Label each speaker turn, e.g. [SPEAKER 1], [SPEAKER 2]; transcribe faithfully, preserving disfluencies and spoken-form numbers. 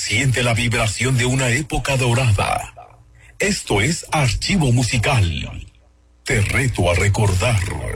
[SPEAKER 1] Siente la vibración de una época dorada. Esto es Archivo Musical. Te reto a recordar.